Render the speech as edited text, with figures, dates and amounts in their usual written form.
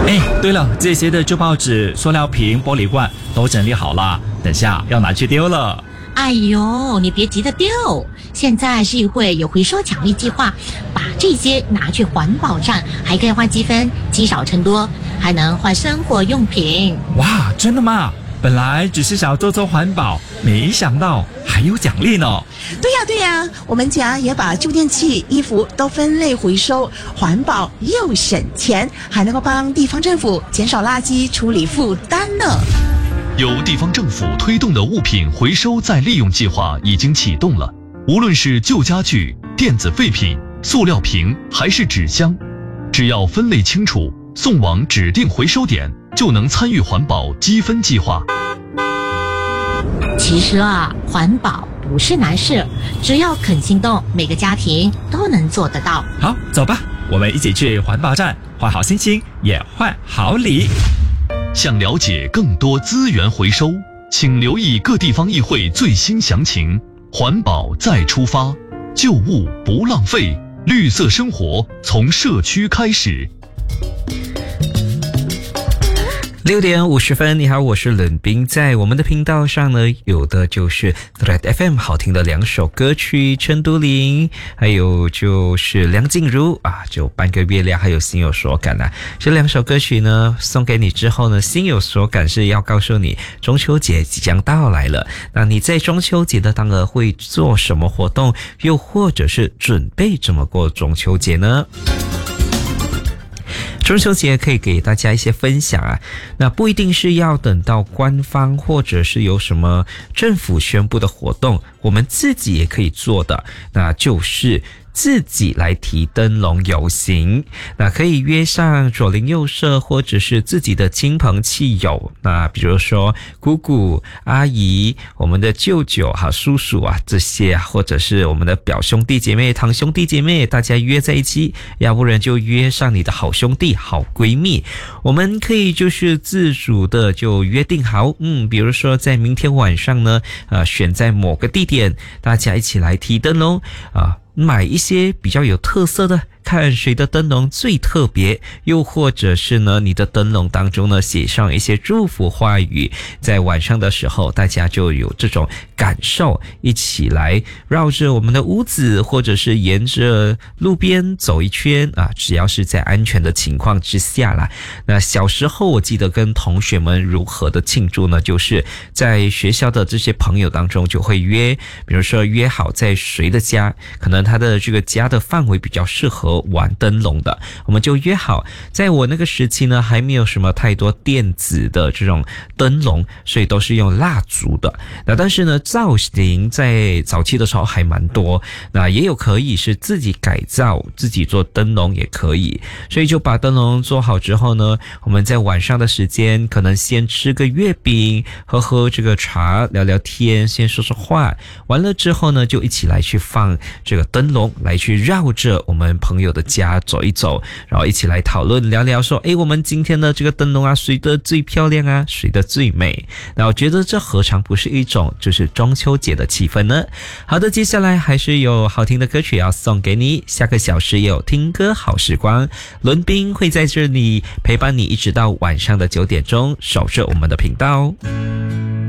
对了，这些的旧报纸、塑料瓶、玻璃罐都整理好了，等下要拿去丢了。 哎呦，你别急着丢，现在市议会有回收奖励计划，把这些拿去环保站，还可以换积分，积少成多，还能换生活用品。 哇，真的吗？本来只是想做环保，没想到还有奖励呢。 对呀，我们家也把旧电器、衣服都分类回收，环保又省钱，还能够帮地方政府减少垃圾处理负担呢。 由地方政府推动的物品回收再利用计划已经启动了，无论是旧家具、电子废品、塑料瓶还是纸箱，只要分类清楚，送往指定回收点，就能参与环保积分计划。 其实环保不是难事，只要肯行动，每个家庭都能做得到。 好，走吧，我们一起去环保站，换好心情，也换好礼。 想了解更多资源回收，请留意各地方议会最新详情。环保再出发，旧物不浪费，绿色生活从社区开始。 6点50分，你好，我是冷冰。在我们的频道上呢，有的就是 Thread FM 好听的2首歌曲，陈都灵，还有就是梁静茹就半个月亮，还有心有所感这2首歌曲呢送给你之后呢，心有所感是要告诉你中秋节即将到来了。那你在中秋节的当儿会做什么活动，又或者是准备怎么过中秋节呢？中秋节可以给大家一些分享那不一定是要等到官方或者是有什么政府宣布的活动，我们自己也可以做的，那就是自己来提灯笼游行。那可以约上左邻右舍或者是自己的亲朋戚友，那比如说姑姑、阿姨、我们的舅舅叔叔这些或者是我们的表兄弟姐妹、堂兄弟姐妹，大家约在一起，要不然就约上你的好兄弟、好闺蜜。我们可以就是自主的就约定好，比如说在明天晚上呢选在某个地点，大家一起来提灯笼买一些比较有特色的，看谁的灯笼最特别，又或者是呢你的灯笼当中呢写上一些祝福话语，在晚上的时候大家就有这种感受，一起来绕着我们的屋子或者是沿着路边走一圈只要是在安全的情况之下啦。那小时候我记得跟同学们如何的庆祝呢，就是在学校的这些朋友当中就会约，比如说约好在谁的家，可能他的这个家的范围比较适合玩灯笼的，我们就约好。在我那个时期呢，还没有什么太多电子的这种灯笼，所以都是用蜡烛的。那但是呢，造型在早期的时候还蛮多，那也有可以是自己改造，自己做灯笼也可以。所以就把灯笼做好之后呢，我们在晚上的时间可能先吃个月饼，喝这个茶，聊聊天，先说说话，完了之后呢，就一起来去放这个灯笼，来去绕着我们朋友的家走一走，然后一起来讨论聊聊说，我们今天的这个灯笼谁的最漂亮谁的最美。那我觉得这何尝不是一种就是中秋节的气氛呢？好的，接下来还是有好听的歌曲要送给你，下个小时也有听歌好时光，伦宾会在这里陪伴你一直到晚上的9点钟，守着我们的频道